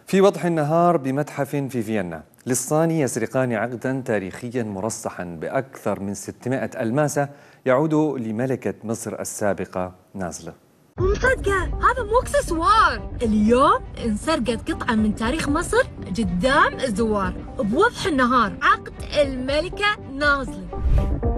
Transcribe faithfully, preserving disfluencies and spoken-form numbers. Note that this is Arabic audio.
في وضح النهار بمتحف في فيينا، لصان يسرقان عقدا تاريخيا مرصحا بأكثر من ستمائة ألماسة يعود لملكة مصر السابقة نازلة. مو مصدقة، هذا مو اكسسوار. اليوم انسرقت قطعة من تاريخ مصر قدام الزوار بوضح النهار، عقد الملكة نازلة.